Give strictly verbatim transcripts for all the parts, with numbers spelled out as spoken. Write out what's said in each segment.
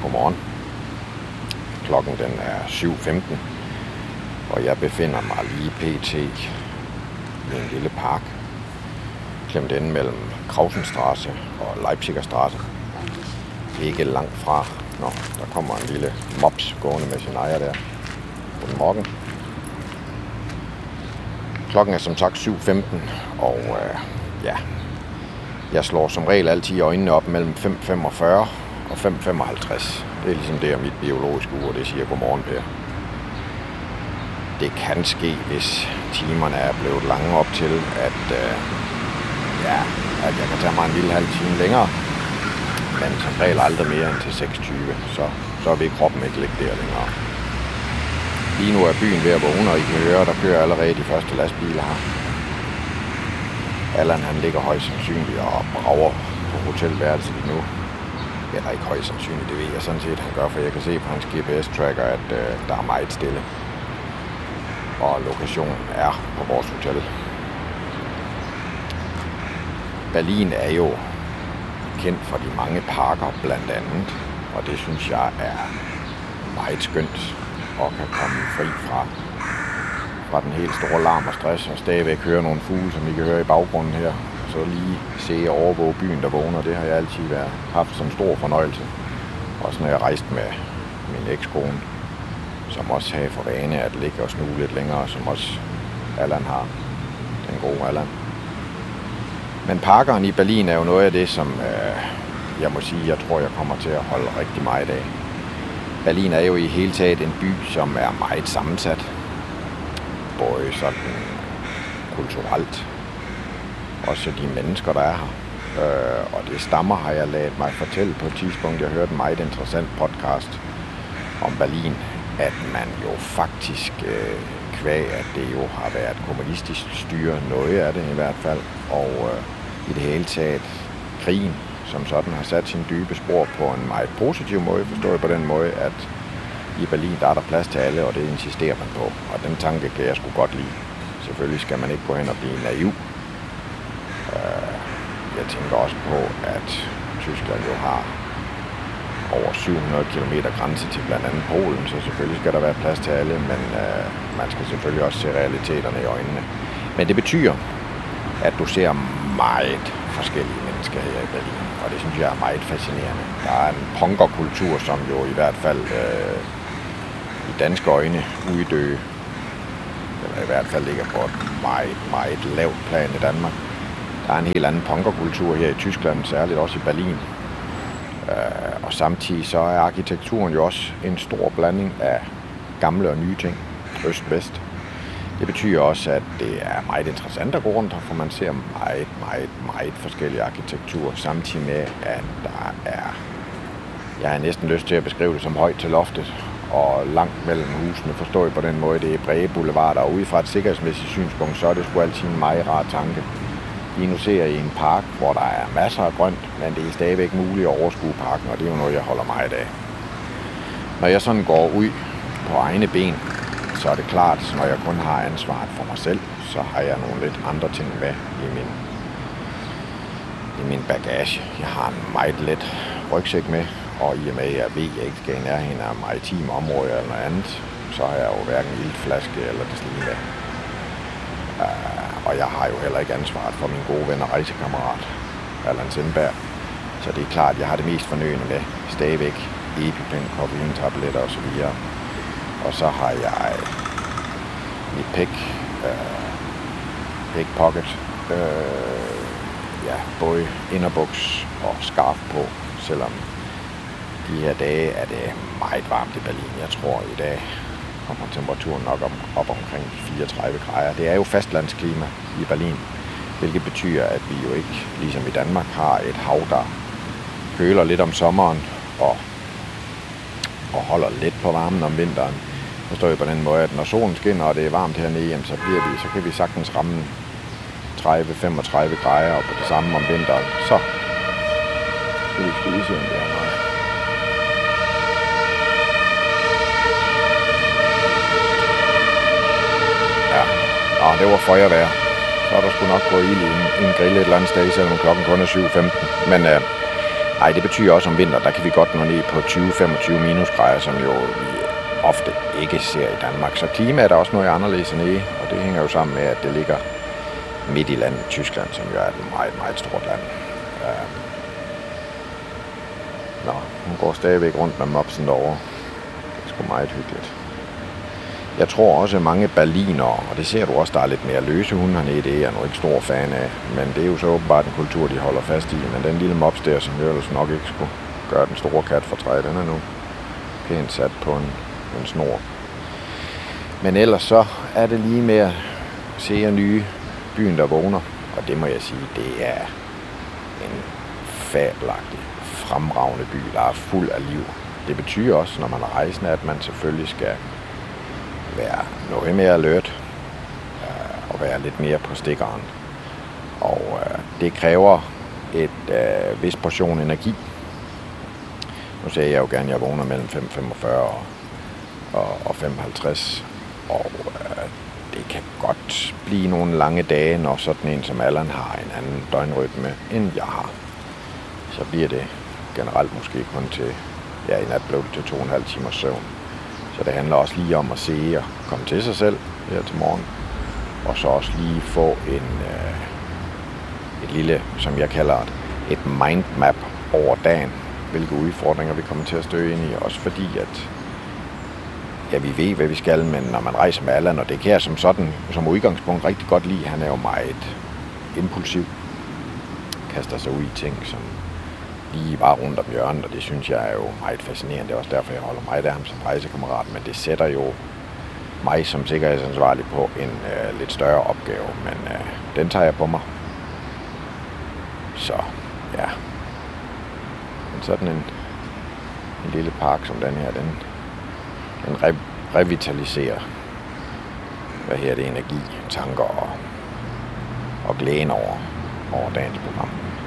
godmorgen. Klokken den er syv femten, og jeg befinder mig lige pt. I en lille park, klemt inde mellem Krausenstraße og Leipziger Straße. Ikke langt fra. Nå, der kommer en lille mops gående med sin ejer der. Godmorgen. Klokken er som sagt syv femten, og øh, ja, jeg slår som regel altid øjnene op mellem fem femogfyrre og fem femoghalvtreds. Det er ligesom det, mit biologiske ur, det siger godmorgen, Per. Det kan ske, hvis timerne er blevet lange op til, at, øh, ja, at jeg kan tage mig en lille halv time længere. Men som regel aldrig mere end til seks tyve, så, så vil kroppen ikke ligge der længere. Lige nu er byen ved at vågne, og I kan høre, der kører allerede de første lastbiler her. Allan han ligger højst sandsynligt og brager på hotelværelset nu. Eller ikke højst sandsynligt, det ved jeg sådan set, han gør, for jeg kan se på hans G P S-tracker, at øh, der er meget stille. Og lokationen er på vores hotel. Berlin er jo kendt for de mange parker blandt andet, og det synes jeg er meget skønt og kan komme fri fra, fra den helt store larm og stress og stadigvæk høre nogle fugle, som I kan høre i baggrunden her. Så lige se og overvåge byen, der vågner, det har jeg altid været, haft som stor fornøjelse. Også når jeg rejste med min ekskone, som også har for vane at ligge og snuge lidt længere, som også Allan har, den gode Allan. Men parkerne i Berlin er jo noget af det, som øh, jeg må sige, jeg tror, jeg kommer til at holde rigtig meget af. Berlin er jo i hele taget en by, som er meget sammensat. Både sådan kulturelt, også de mennesker, der er her. Øh, og det stammer, har jeg ladet mig fortælle på et tidspunkt. Jeg hørte en meget interessant podcast om Berlin, at man jo faktisk, øh, kvæg, at det jo har været kommunistisk styre, noget af det i hvert fald, og øh, i det hele taget krigen, som sådan har sat sin dybe spor på en meget positiv måde, forstået på den måde, at i Berlin, der er der plads til alle, og det insisterer man på, og den tanke kan jeg sgu godt lide. Selvfølgelig skal man ikke gå hen og blive naiv. Øh, jeg tænker også på, at Tyskland jo har over syv hundrede kilometer grænse til blandt andet Polen, så selvfølgelig skal der være plads til alle, men øh, man skal selvfølgelig også se realiteterne i øjnene. Men det betyder, at du ser meget forskellige mennesker her i Berlin, og det synes jeg er meget fascinerende. Der er en punkerkultur, som jo i hvert fald øh, i danske øjne uddøde, eller i hvert fald ligger på et meget, meget lavt plan i Danmark. Der er en helt anden punkerkultur her i Tyskland, særligt også i Berlin. Uh, og samtidig så er arkitekturen jo også en stor blanding af gamle og nye ting, øst-vest. Det betyder også, at det er meget interessant at gå rundt her, for man ser meget, meget, meget forskellige arkitektur, samtidig med, at der er, jeg har næsten lyst til at beskrive det som højt til loftet, og langt mellem husene, forstået på den måde, det er brede boulevarder, og ud fra et sikkerhedsmæssigt synspunkt, så er det sgu altid en meget rar tanke. Lige nu ser jeg i en park, hvor der er masser af grønt, men det er stadigvæk muligt at overskue parken, og det er jo noget, jeg holder meget af. Når jeg sådan går ud på egne ben, så er det klart, at når jeg kun har ansvaret for mig selv, så har jeg nogle lidt andre ting med i min, i min bagage. Jeg har en meget let rygsæk med, og i og med, at jeg ved, at jeg ikke skal i nærheden af maritime områder eller noget andet, så har jeg jo hverken iltflaske eller det slige med. Uh, og jeg har jo heller ikke ansvaret for min gode ven og rejsekammerat, Allan Sindberg. Så det er klart, at jeg har det mest fornøjende med stadigvæk EpiPen, koffeintabletter og så videre. Og så har jeg mit pick, uh, pickpocket, uh, ja, både inderbuks og scarf på, selvom de her dage er det meget varmt i Berlin. Jeg tror i dag kommer temperaturen nok op, op omkring fireogtredive grader. Det er jo fastlandsklima i Berlin, hvilket betyder, at vi jo ikke, ligesom i Danmark, har et hav, der køler lidt om sommeren og, og holder lidt på varmen om vinteren. Forstår jeg på den måde, at når solen skinner, og det er varmt hernede, jamen, så, bliver vi, så kan vi sagtens ramme tredive til femogtredive grader, og på det samme om vinteren. Så skal vi skal lige se, om det er noget. Ja, og det var føjevejr. Så er der sgu nok gået ild i en, en grill et eller andet sted, selvom klokken kun er syv femten. Men øh, Ej, det betyder også om vinter, der kan vi godt nå ned på tyve til femogtyve minusgrader, som jo vi ofte ikke ser i Danmark. Så klimaet er også noget anderledes nede, og det hænger jo sammen med, at det ligger midt i landet Tyskland, som jo er et meget, meget stort land. Uh, Nå, hun går stadigvæk rundt med mopsen derovre. Det er sgu meget hyggeligt. Jeg tror også, at mange berlinere, og det ser du også, der er lidt mere løse hunde hernede, det er jeg nu ikke stor fan af. Men det er jo så åbenbart en kultur, de holder fast i. Men den lille mops der, som ellers nok ikke skulle gøre den store kat for træ, den er nu pænt sat på en, en snor. Men ellers så er det lige med at se en nye byen, der vågner. Og det må jeg sige, det er en fabelagtig, fremragende by, der er fuld af liv. Det betyder også, når man er rejsende, at man selvfølgelig skal være noget mere alert øh, og være lidt mere på stikkeren. Og øh, det kræver et øh, vis portion energi. Nu siger jeg jo gerne, at jeg vågner mellem fem femogfyrre og, og, og femoghalvtreds. Og øh, det kan godt blive nogle lange dage, når sådan en som Allan har en anden døgnrytme, end jeg har. Så bliver det generelt måske kun til, ja, i nat blev det til to og en halv timers søvn. Så det handler også lige om at se og komme til sig selv her til morgen. Og så også lige få en, øh, et lille, som jeg kalder et, et mindmap over dagen. Hvilke udfordringer vi kommer til at støde ind i. Også fordi, at ja, vi ved, hvad vi skal, men når man rejser med Allan, og det kan jeg som sådan, som udgangspunkt rigtig godt lide. Han er jo meget impulsiv. Kaster sig ud i ting, som lige bare rundt om hjørnet, og det synes jeg er jo meget fascinerende. Det er også derfor, jeg holder meget af ham som rejsekammerat, men det sætter jo mig som sikkerhedsansvarlig på en øh, lidt større opgave, men øh, den tager jeg på mig. Så, ja. Men sådan en, en lille park som den her, den, den re- revitaliserer, hvad her det, energi, tanker og, og glæden over, over dagens program.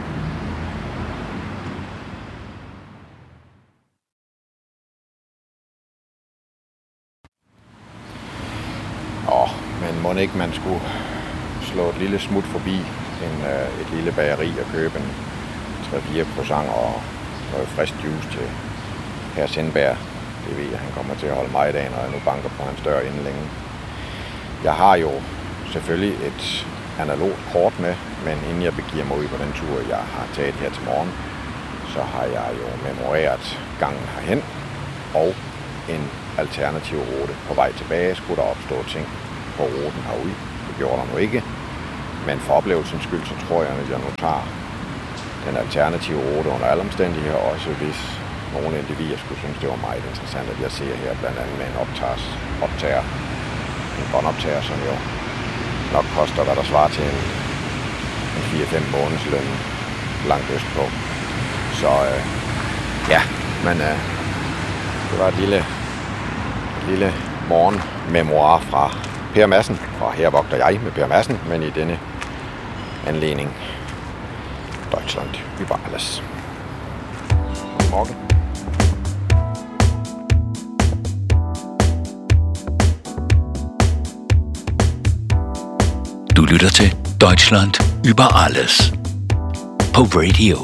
Men må ikke man skulle slå et lille smut forbi en, øh, et lille bageri og købe en tre fire croissanter og noget frisk juice til Herr Sindberg. Det ved jeg, han kommer til at holde mig i dag, når jeg nu banker på hans dør inden længe. Jeg har jo selvfølgelig et analogt kort med, men inden jeg begiver mig ud på den tur, jeg har taget her til morgen, så har jeg jo memoreret gangen herhen og en alternativ rute. På vej tilbage skulle der opstå ting på ruten herude. Det gjorde der nu ikke. Men for oplevelsens skyld, så tror jeg, at jeg nu tager den alternative rute under alle omstændigheder, også hvis nogle individer skulle synes, det var meget interessant, at jeg ser her blandt andet med en optagers, optager, en båndoptager, som jo nok koster, hvad der svarer til en, en fire fem måneds løn langt østpå. Så øh, ja, men øh, det var et lille, et lille morgenmemoir fra Per Madsen, og her vogter jeg med Per Madsen, men i denne anledning Deutschland über alles. Godmorgen. Du lytter til Deutschland über alles på radio.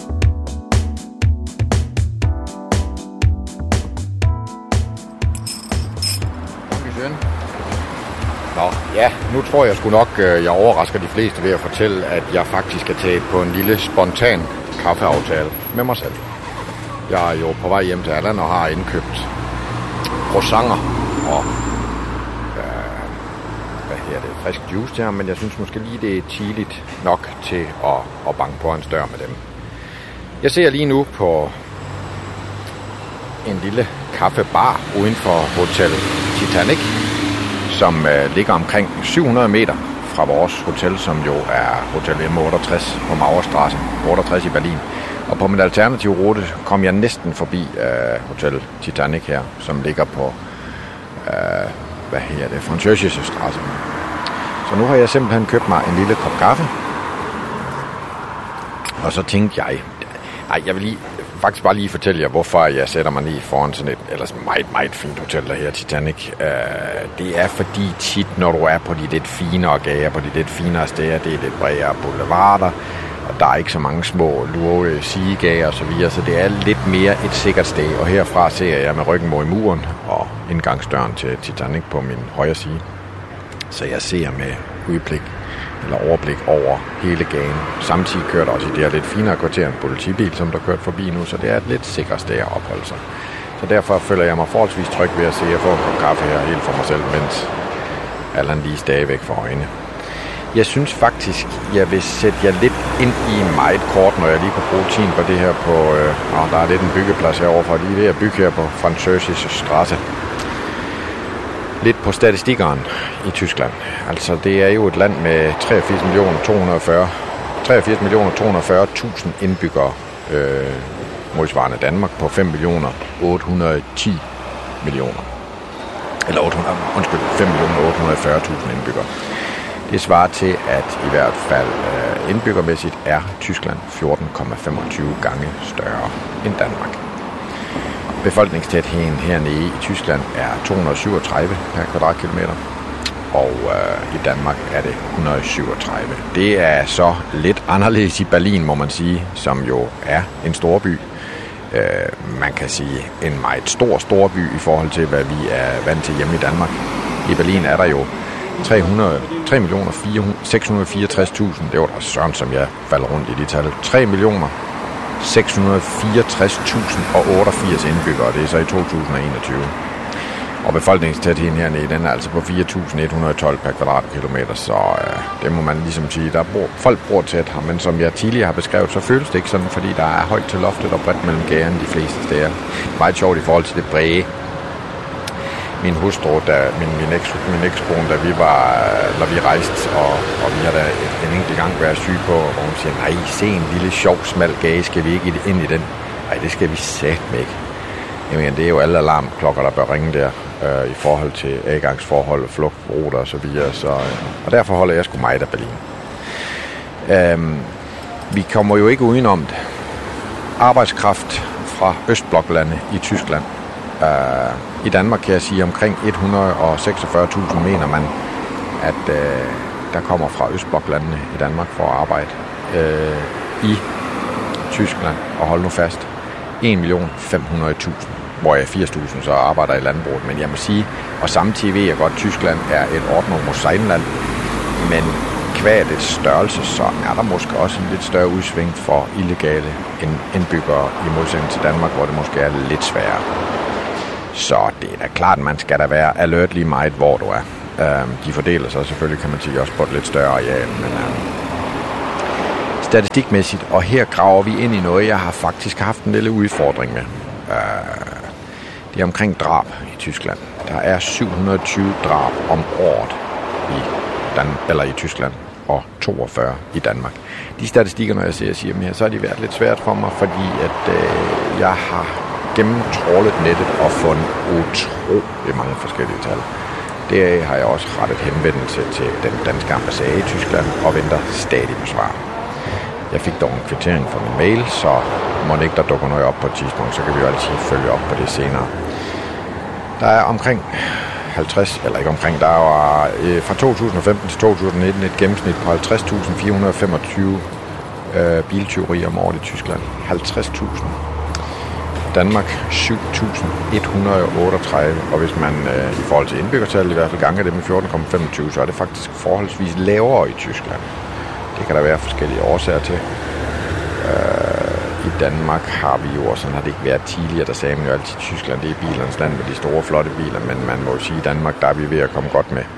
Nå, ja, nu tror jeg sgu nok, jeg overrasker de fleste ved at fortælle, at jeg faktisk er taget på en lille spontan kaffeaftale med mig selv. Jeg er jo på vej hjem til Allan og har indkøbt croissanter og øh, hvad her det, frisk juice til ham, men jeg synes måske lige, det er tidligt nok til at, at banke på hans dør med dem. Jeg ser lige nu på en lille kaffebar uden for Hotel Titanic, som øh, ligger omkring syv hundrede meter fra vores hotel, som jo er Hotel M otteogtres på Mauerstraße, otteogtres i Berlin. Og på min alternative rute kom jeg næsten forbi øh, Hotel Titanic her, som ligger på, øh, hvad hedder det, Französische Straße. Så nu har jeg simpelthen købt mig en lille kop kaffe. Og så tænkte jeg, nej, jeg vil lige, faktisk bare lige fortælle jer, hvorfor jeg sætter mig lige foran sådan et ellers meget, meget fint hotel, der her Titanic. Uh, det er fordi tit, når du er på de lidt finere gader, på de lidt finere steder, det er lidt bredere boulevarder, og Der er ikke så mange små lure sidegager og så videre, så det er lidt mere et sikkert sted. Og herfra ser jeg med ryggen mod muren og indgangsdøren til Titanic på min højre side. Så jeg ser med udblik eller overblik over hele gaden. Samtidig kører der også i det her lidt finere kvarter en politibil, som der kørt forbi nu, så det er et lidt sikkert sted at opholde sig. Så derfor føler jeg mig forholdsvis tryg ved at se, at jeg får en kop kaffe her helt for mig selv, mens Allan lige stadigvæk for øjne. Jeg synes faktisk, jeg vil sætte jer lidt ind i meget kort, når jeg lige kan bruge tiden på det her på... Øh, der er lidt en byggeplads herovre, for lige ved at bygge her på Französische Straße. Lidt på statistikkeren i Tyskland. Altså, det er jo et land med treogfirs millioner to hundrede og fyrre tusind indbyggere, øh, modsvarende Danmark på fem millioner otte hundrede og ti millioner. Eller otte hundrede, undskyld, fem millioner otte hundrede og fyrre tusind indbyggere. Det svarer til, at i hvert fald øh, indbyggermæssigt er Tyskland fjorten komma femogtyve gange større end Danmark. Befolkningstætheden hernede i Tyskland er to hundrede og syvogtredive per kvadratkilometer, og øh, i Danmark er det et hundrede og syvogtredive. Det er så lidt anderledes i Berlin, må man sige, som jo er en storby. Øh, man kan sige en meget stor storby i forhold til, hvad vi er vant til hjemme i Danmark. I Berlin er der jo tre millioner seks hundrede og fireogtres tusind, det var der sådan, som jeg falder rundt i de tal. tre millioner seks hundrede og fireogtres tusind og otteogfirs indbyggere, det er så i to tusind og enogtyve. Og befolkningstætheden hernede, den er altså på fire tusind et hundrede og tolv per kvadratkilometer, så øh, det må man ligesom sige, der bor, folk bor tæt her, men som jeg tidligere har beskrevet, så føles det ikke sådan, fordi der er højt til loftet og bredt mellem gærene de fleste steder. Meget sjovt i forhold til det brede. Min hustru, da, min, min, eks, min ekskone, da vi var, når vi rejste, og, og vi havde en enkelt gang været syge på, og hun siger, nej, se en lille sjov, smal gage, skal vi ikke ind i den? Nej, det skal vi satme ikke. Jamen, det er jo alle alarmklokker, der bør ringe der, øh, i forhold til adgangsforhold, flugtruter og så videre, så, øh, og derfor holder jeg sgu meget af Berlin. Øhm, vi kommer jo ikke udenom det. Arbejdskraft fra Østbloklande i Tyskland. Uh, I Danmark kan jeg sige, omkring et hundrede og seksogfyrre tusind mener man, at uh, der kommer fra Østbloklandene i Danmark for at arbejde uh, i Tyskland. Og hold nu fast, en million fem hundrede tusind, hvor jeg firs tusind så arbejder i landbruget. Men jeg må sige, og samtidig ved jeg godt, at Tyskland er et ordnungsland, men kvad det størrelse, så er der måske også en lidt større udsving for illegale indbyggere i modsætning til Danmark, hvor det måske er lidt sværere. Så det er da klart, at man skal da være alert lige meget, hvor du er. Øhm, de fordeler sig selvfølgelig, kan man sige, også på et lidt større areal. Men øhm, statistikmæssigt, og her graver vi ind i noget, jeg har faktisk haft en lille udfordring med. Øh, det er omkring drab i Tyskland. Der er syv hundrede og tyve drab om året i, Dan- eller i Tyskland, og toogfyrre i Danmark. De statistikker, når jeg ser, siger dem her, så har de været lidt svært for mig, fordi at øh, jeg har gennemtrålet nettet og fundet utrolig mange forskellige tal. Det har jeg også rettet henvendelse til den danske ambassade i Tyskland og venter stadig på svar. Jeg fik dog en kvittering fra min mail, så må ikke der dukker noget op på et tidspunkt, så kan vi jo altid følge op på det senere. Der er omkring halvtreds, eller ikke omkring, der var øh, fra to tusind og femten til to tusind og nitten et gennemsnit på halvtreds tusind fire hundrede og femogtyve øh, biltyverier om året i Tyskland. halvtreds tusind. Danmark syv tusind et hundrede og otteogtredive, og hvis man øh, i forhold til indbyggertallet i hvert fald ganger det med fjorten komma femogtyve, så er det faktisk forholdsvis lavere i Tyskland. Det kan der være forskellige årsager til. Øh, I Danmark har vi jo, og sådan har det ikke været tidligere, der sagde man jo altid, Tyskland det er bilernes land med de store flotte biler, men man må jo sige, at i Danmark der er vi ved at komme godt med.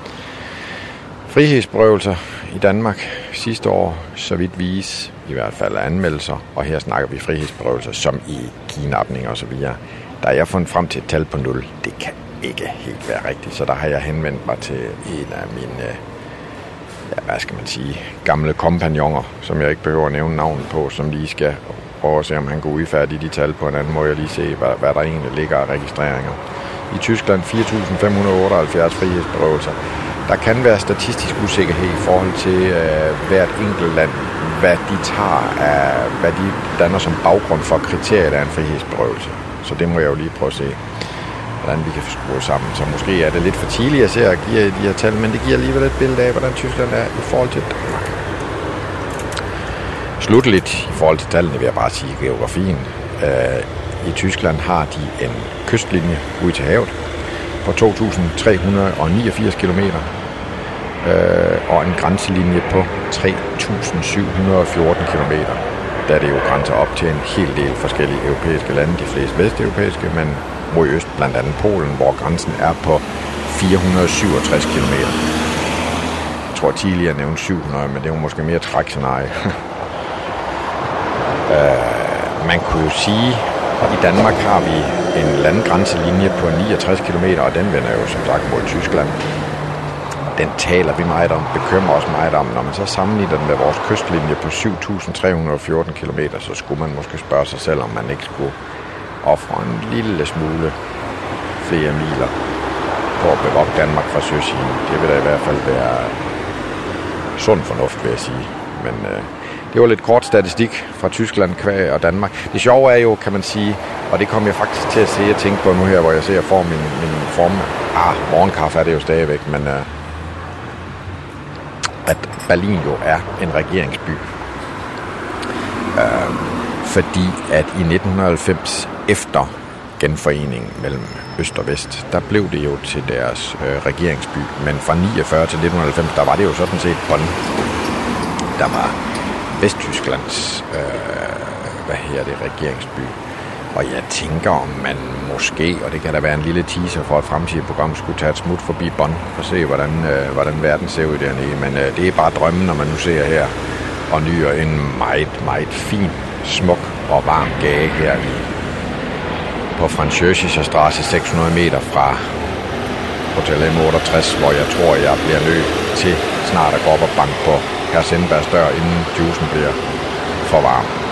Frihedsberøvelser i Danmark sidste år, så vidt vis, i hvert fald anmeldelser, og her snakker vi frihedsberøvelser som i kidnapning og så videre. Der er jeg fundet frem til et tal på nul. Det kan ikke helt være rigtigt, så der har jeg henvendt mig til en af mine, ja, hvad skal man sige, gamle kompagnoner, som jeg ikke behøver at nævne navnet på, som lige skal prøve at se, om han kan udfærdige de tal på en anden måde, og lige se, hvad, hvad der egentlig ligger af registreringer. I Tyskland fire tusind fem hundrede og otteoghalvfjerds frihedsberøvelser. Der kan være statistisk usikkerhed i forhold til øh, hvert enkelt land, hvad de tager af, hvad de danner som baggrund for kriteriet af en frihedsberøvelse. Så det må jeg jo lige prøve at se, hvordan vi kan skrue sammen. Så måske er det lidt for tidligt at se at give de her tal, men det giver alligevel et billede af, hvordan Tyskland er i forhold til Danmark. Slutteligt i forhold til tallene vil jeg bare sige geografien. I Tyskland har de en kystlinje ud til havet på to tusind tre hundrede og niogfirs kilometer og en grænselinje på tre tusind syv hundrede og fjorten kilometer. Da det jo grænser op til en hel del forskellige europæiske lande, de fleste vesteuropæiske, men mod øst blandt andet Polen, hvor grænsen er på fire hundrede og syvogtres kilometer. Jeg tror tidligere nævnte syv hundrede, men det er jo måske mere trækscenarie. uh, man kunne jo sige, at i Danmark har vi en landgrænselinje på niogtres kilometer, og den vender jo som sagt mod Tyskland. Den taler vi meget om, bekymrer os meget om. Når man så sammenligner den med vores kystlinje på syv tusind tre hundrede og fjorten kilometer, så skulle man måske spørge sig selv, om man ikke skulle ofre en lille smule flere miler på at bevogte Danmark fra søsiden. Det vil da i hvert fald være sund fornuft, vil jeg sige. Men øh, det var lidt kort statistik fra Tyskland, Kvæg og Danmark. Det sjove er jo, kan man sige, og det kom jeg faktisk til at se og tænke på nu her, hvor jeg ser, at jeg får min, min form. Ah, morgenkaffe er det jo stadigvæk, men øh, at Berlin jo er en regeringsby. Øh, fordi at i nitten halvfems, efter genforeningen mellem øst og vest, der blev det jo til deres øh, regeringsby. Men fra niogfyrre til nitten halvfems, der var det jo sådan set Bonn, der var Vesttysklands øh, hvad her det, regeringsby. Og jeg tænker, om man måske, og det kan da være en lille teaser for et fremtidigt program, skulle tage et smut forbi Bonn for at se, hvordan, øh, hvordan verden ser ud dernede. Men øh, det er bare drømmen, når man nu ser her og nyder en meget, meget fin, smuk og varm gade her i, på Französischer Straße, seks hundrede meter fra Hotel M otteogtres, hvor jeg tror, jeg bliver nødt til snart at gå op og banke på Herr Sindbergs dør, inden juicen bliver for varm.